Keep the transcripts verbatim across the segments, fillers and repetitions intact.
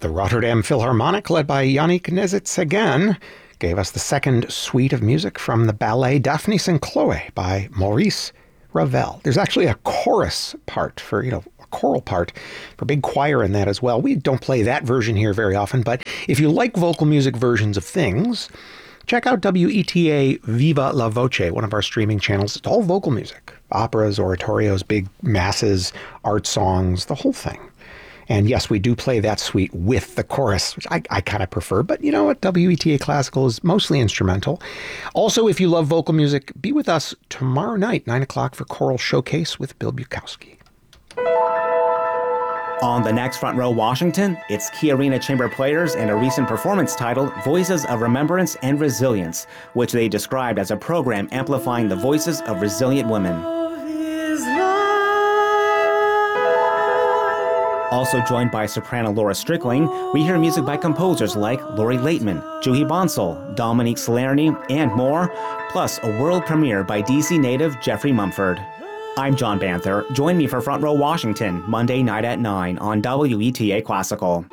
The Rotterdam Philharmonic, led by Yannick Nezitz again, gave us the second suite of music from the ballet Daphnis and Chloe by Maurice Ravel. There's actually a chorus part for, you know, a choral part for big choir in that as well. We don't play that version here very often, but if you like vocal music versions of things, check out W E T A Viva La Voce, one of our streaming channels. It's all vocal music. Operas, oratorios, big masses, art songs, the whole thing. And yes, we do play that suite with the chorus, which I, I kind of prefer. But you know what? W E T A Classical is mostly instrumental. Also, if you love vocal music, be with us tomorrow night, nine o'clock, for Choral Showcase with Bill Bukowski. On the next Front Row Washington, it's Key Arena Chamber Players and a recent performance titled Voices of Remembrance and Resilience, which they described as a program amplifying the voices of resilient women. Also joined by soprano Laura Strickling, we hear music by composers like Laurie Laitman, Juhi Bonsall, Dominique Salerni, and more, plus a world premiere by D C native Jeffrey Mumford. I'm John Banther. Join me for Front Row Washington, Monday night at nine on W E T A Classical.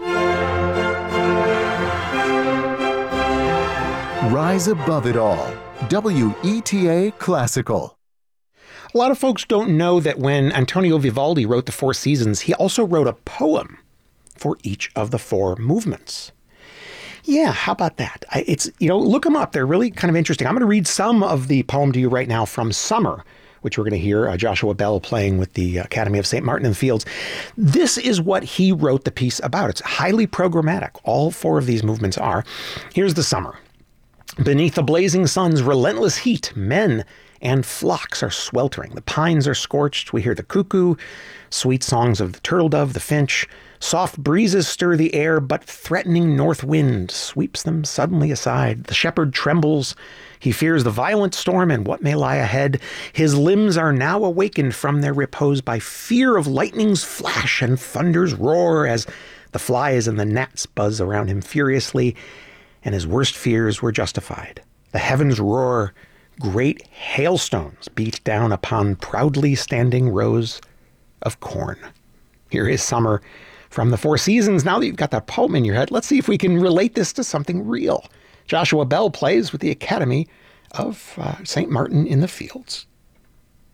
Rise above it all. W E T A Classical. A lot of folks don't know that when Antonio Vivaldi wrote the Four Seasons, he also wrote a poem for each of the four movements. Yeah, how about that? I, it's, you know, look them up. They're really kind of interesting. I'm going to read some of the poem to you right now from Summer, which we're going to hear uh, Joshua Bell playing with the Academy of Saint Martin in the Fields. This is what he wrote the piece about. It's highly programmatic. All four of these movements are. Here's the Summer. Beneath the blazing sun's relentless heat, men and flocks are sweltering. The pines are scorched. We hear the cuckoo, sweet songs of the turtle dove, the finch. Soft breezes stir the air, but threatening north wind sweeps them suddenly aside. The shepherd trembles. He fears the violent storm and what may lie ahead. His limbs are now awakened from their repose by fear of lightning's flash and thunder's roar as the flies and the gnats buzz around him furiously, and his worst fears were justified. The heavens roar. Great hailstones beat down upon proudly standing rows of corn. Here is Summer from the Four Seasons. Now that you've got that poem in your head, let's see if we can relate this to something real. Joshua Bell plays with the Academy of uh, Saint Martin in the Fields.